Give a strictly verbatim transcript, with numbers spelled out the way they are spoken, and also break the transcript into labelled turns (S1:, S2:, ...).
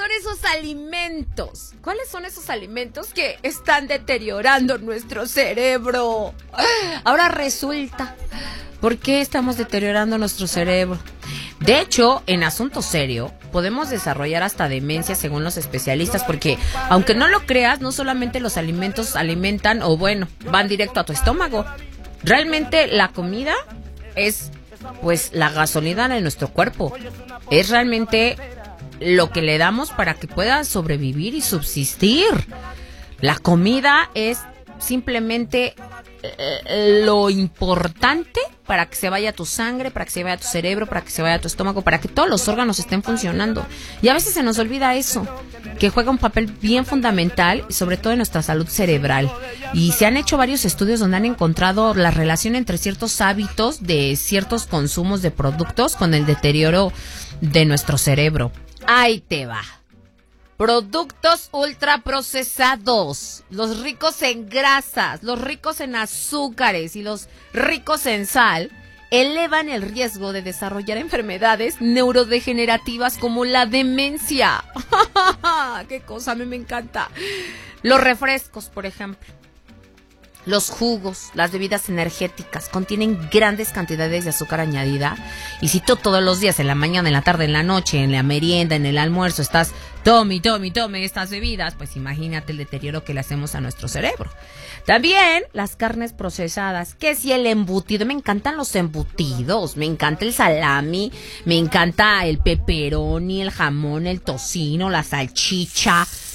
S1: son esos alimentos? ¿Cuáles son esos alimentos que están deteriorando nuestro cerebro? Ahora resulta, ¿por qué estamos deteriorando nuestro cerebro? De hecho, en asunto serio, podemos desarrollar hasta demencia según los especialistas, porque aunque no lo creas, no solamente los alimentos alimentan o bueno, van directo a tu estómago. Realmente la comida es pues la gasolina de nuestro cuerpo. Es realmente lo que le damos para que pueda sobrevivir y subsistir. La comida es simplemente eh, lo importante para que se vaya tu sangre, para que se vaya tu cerebro, para que se vaya tu estómago, para que todos los órganos estén funcionando. Y a veces se nos olvida eso, que juega un papel bien fundamental, sobre todo en nuestra salud cerebral. Y se han hecho varios estudios donde han encontrado la relación entre ciertos hábitos de ciertos consumos de productos con el deterioro de nuestro cerebro. Ahí te va. Productos ultraprocesados, los ricos en grasas, los ricos en azúcares y los ricos en sal elevan el riesgo de desarrollar enfermedades neurodegenerativas como la demencia. ¡Qué cosa! A mí me encanta. Los refrescos, por ejemplo. Los jugos, las bebidas energéticas contienen grandes cantidades de azúcar añadida. Y si tú todos los días, en la mañana, en la tarde, en la noche, en la merienda, en el almuerzo, estás tome, tome, tome estas bebidas, pues imagínate el deterioro que le hacemos a nuestro cerebro. También las carnes procesadas, que si el embutido, me encantan los embutidos, me encanta el salami, me encanta el pepperoni, el jamón, el tocino, la salchicha.